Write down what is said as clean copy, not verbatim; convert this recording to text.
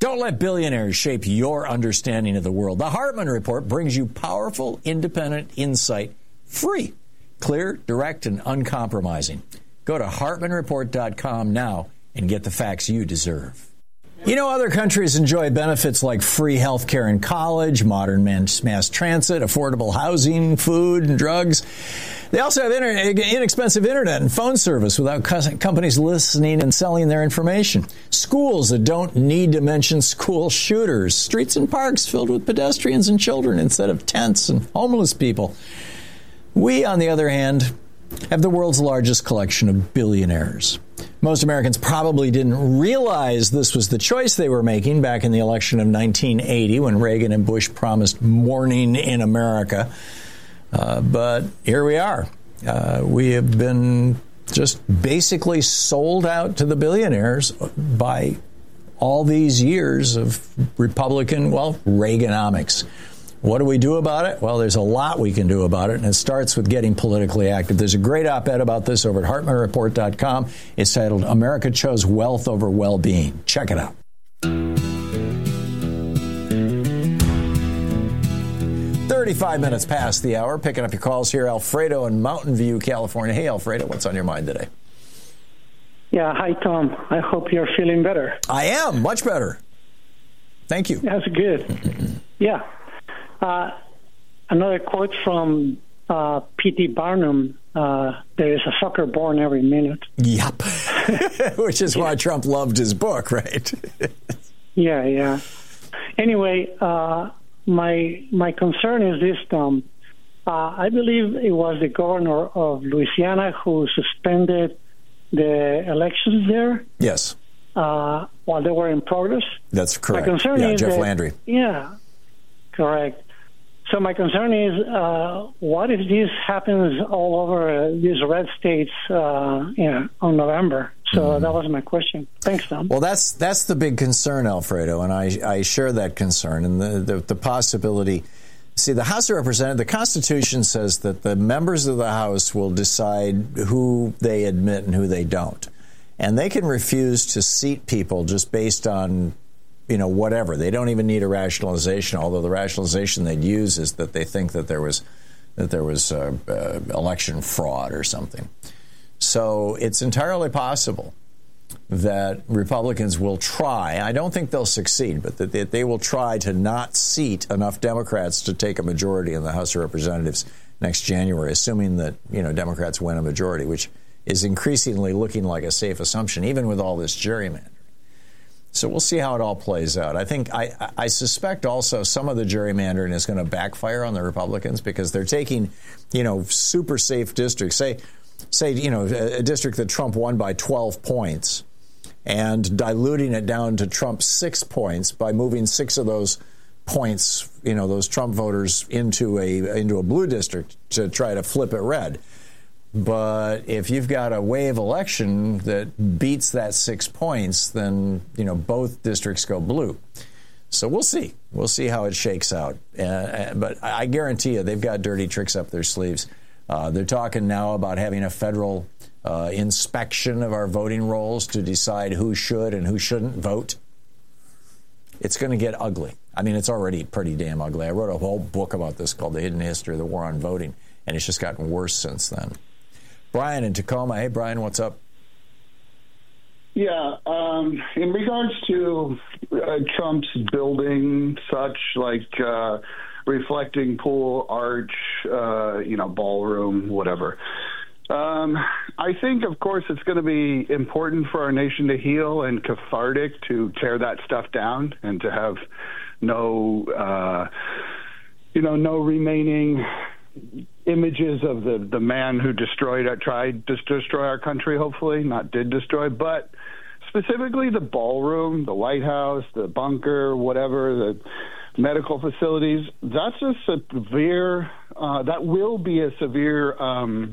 Don't let billionaires shape your understanding of the world. The Hartman Report brings you powerful, independent insight, free, clear, direct, and uncompromising. Go to HartmanReport.com now and get the facts you deserve. You know, other countries enjoy benefits like free health care in college, modern mass transit, affordable housing, food, and drugs. They also have inexpensive internet and phone service without companies listening and selling their information. Schools that don't need to mention school shooters. Streets and parks filled with pedestrians and children instead of tents and homeless people. We, on the other hand, have the world's largest collection of billionaires. Most Americans probably didn't realize this was the choice they were making back in the election of 1980 when Reagan and Bush promised morning in America. But here we are. We have been just basically sold out to the billionaires by all these years of Republican, Reaganomics. What do we do about it? Well, there's a lot we can do about it, and it starts with getting politically active. There's a great op-ed about this over at HartmanReport.com. It's titled, America Chose Wealth Over Well-Being. Check it out. 35 minutes past the hour. Picking up your calls here. Alfredo in Mountain View, California. Hey, Alfredo, what's on your mind today? Yeah, hi, Tom. I hope you're feeling better. I am. Much better. Thank you. That's good. Yeah. Another quote from P.T. Barnum, there is a sucker born every minute. Yep. Which is why Trump loved his book, right? Yeah. Anyway, my concern is this, Tom. I believe it was the governor of Louisiana who suspended the elections there. Yes. While they were in progress. That's correct. My concern is Jeff Landry. Yeah, correct. So my concern is, what if this happens all over these red states, on November? So that was my question. Thanks, Tom. Well, that's the big concern, Alfredo, and I share that concern and the possibility. See, the House of Representatives, the Constitution says that the members of the House will decide who they admit and who they don't, and they can refuse to seat people just based on whatever. They don't even need a rationalization, although the rationalization they'd use is that they think that there was election fraud or something. So it's entirely possible that Republicans will try. I don't think they'll succeed, but that they will try to not seat enough Democrats to take a majority in the House of Representatives next January, assuming that Democrats win a majority, which is increasingly looking like a safe assumption, even with all this gerrymandering. So we'll see how it all plays out. I suspect also some of the gerrymandering is going to backfire on the Republicans because they're taking, super safe districts. Say, a district that Trump won by 12 points and diluting it down to Trump's 6 points by moving 6 of those points, those Trump voters into a blue district to try to flip it red. But if you've got a wave election that beats that 6 points, then, both districts go blue. So we'll see. We'll see how it shakes out. But I guarantee you they've got dirty tricks up their sleeves. They're talking now about having a federal inspection of our voting rolls to decide who should and who shouldn't vote. It's going to get ugly. I mean, it's already pretty damn ugly. I wrote a whole book about this called The Hidden History of the War on Voting, and it's just gotten worse since then. Brian in Tacoma. Hey, Brian, what's up? Yeah, in regards to Trump's building such like reflecting pool, arch, ballroom, whatever. I think, of course, it's going to be important for our nation to heal and cathartic to tear that stuff down and to have no remaining images of the man who tried to destroy our country, hopefully, not did destroy, but specifically the ballroom, the White House, the bunker, whatever, the medical facilities, that's a severe, that will be a severe